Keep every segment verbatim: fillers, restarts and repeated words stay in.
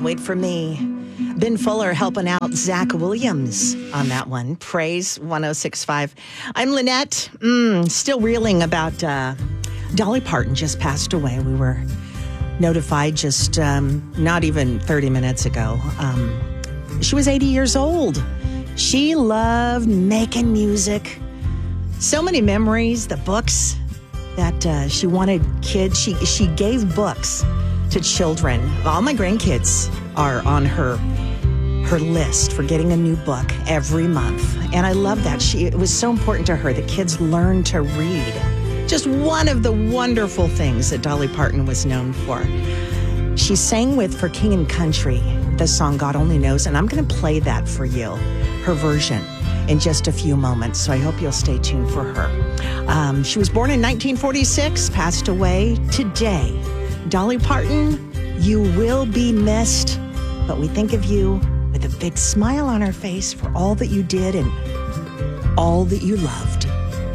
Wait for Me. Ben Fuller helping out Zach Williams on that one. Praise one oh six point five. I'm Lynette. Mm, still reeling about uh, Dolly Parton just passed away. We were notified just um, not even thirty minutes ago. Um, she was eighty years old. She loved making music. So many memories, the books that uh, she wanted kids. She, she gave books to children. All my grandkids are on her her list for getting a new book every month. And I love that. She it was so important to her that kids learn to read. Just one of the wonderful things that Dolly Parton was known for. She sang with For King and Country the song God Only Knows, and I'm going to play that for you, her version, in just a few moments. So I hope you'll stay tuned for her. Um, she was born in nineteen forty-six, passed away today. Dolly Parton, you will be missed, but we think of you with a big smile on her face for all that you did and all that you loved.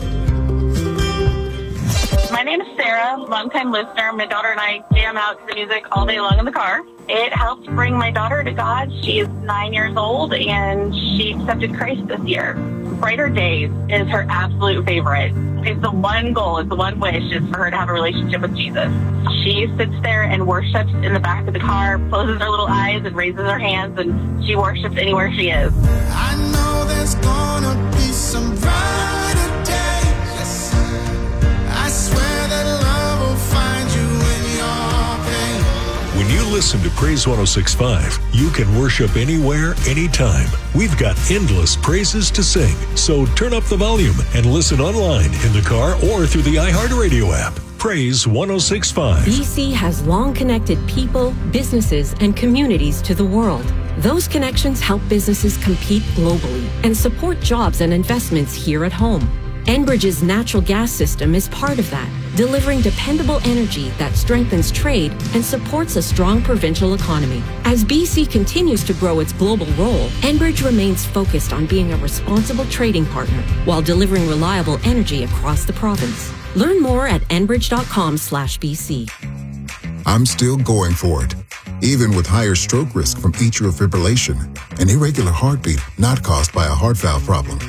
My name is Sarah, longtime listener. My daughter and I jam out to the music all day long in the car. It helps bring my daughter to God. She is nine years old, and she accepted Christ this year. Brighter Days is her absolute favorite. It's the one goal, it's the one wish is for her to have a relationship with Jesus. She sits there and worships in the back of the car, closes her little eyes and raises her hands, and she worships anywhere she is. I know there's gonna be some brighter days. I swear that love will find you in your pain. When you listen to Praise one oh six point five, you can worship anywhere, anytime. We've got endless praises to sing. So turn up the volume and listen online, in the car, or through the iHeartRadio app. Praise one oh six point five. B C has long connected people, businesses, and communities to the world. Those connections help businesses compete globally and support jobs and investments here at home. Enbridge's natural gas system is part of that, delivering dependable energy that strengthens trade and supports a strong provincial economy. As B C continues to grow its global role, Enbridge remains focused on being a responsible trading partner while delivering reliable energy across the province. Learn more at enbridge.com slash BC. I'm still going for it, even with higher stroke risk from atrial fibrillation, an irregular heartbeat not caused by a heart valve problem.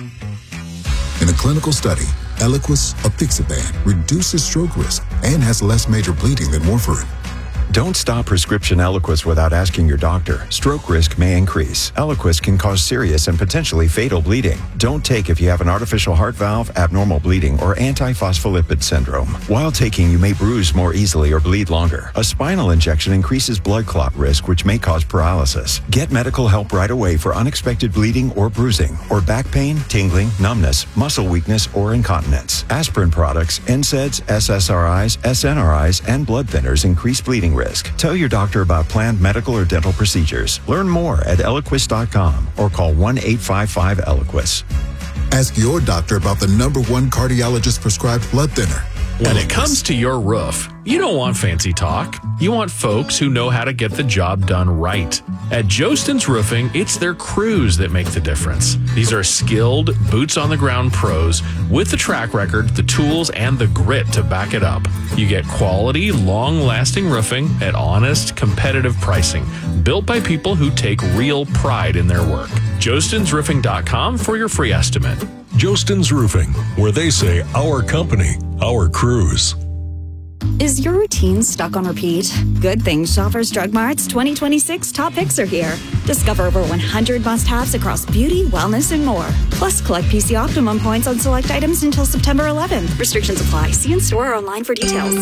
In a clinical study, Eliquis apixaban reduces stroke risk and has less major bleeding than warfarin. Don't stop prescription Eliquis without asking your doctor. Stroke risk may increase. Eliquis can cause serious and potentially fatal bleeding. Don't take if you have an artificial heart valve, abnormal bleeding, or antiphospholipid syndrome. While taking, you may bruise more easily or bleed longer. A spinal injection increases blood clot risk, which may cause paralysis. Get medical help right away for unexpected bleeding or bruising, or back pain, tingling, numbness, muscle weakness, or incontinence. Aspirin products, N SAIDs, S S R Is, S N R Is, and blood thinners increase bleeding risk. Tell your doctor about planned medical or dental procedures. Learn more at eliquis dot com or call one eight five five Eliquis. Ask your doctor about the number one cardiologist prescribed blood thinner. When it comes to your roof, you don't want fancy talk. You want folks who know how to get the job done right. At Jostin's Roofing, it's their crews that make the difference. These are skilled, boots-on-the-ground pros with the track record, the tools, and the grit to back it up. You get quality, long-lasting roofing at honest, competitive pricing, built by people who take real pride in their work. Jostins Roofing dot com for your free estimate. Jostin's Roofing, where they say our company, our crews. Is your routine stuck on repeat? Good thing Shoppers Drug Mart's twenty twenty-six top picks are here. Discover over one hundred must-haves across beauty, wellness, and more. Plus, collect P C Optimum points on select items until September eleventh. Restrictions apply. See in store or online for details.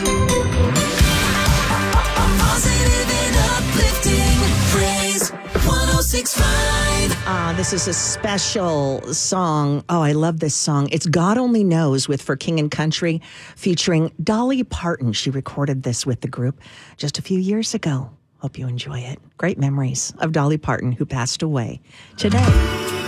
Positive and uplifting. Praise one oh six point five. Uh, this is a special song. Oh, I love this song. It's God Only Knows with For King and Country, featuring Dolly Parton. She recorded this with the group just a few years ago. Hope you enjoy it. Great memories of Dolly Parton, who passed away today.